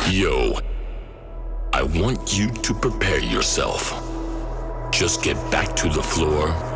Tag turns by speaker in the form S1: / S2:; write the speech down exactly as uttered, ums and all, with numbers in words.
S1: Yo, I want you to prepare yourself. Just get back to the floor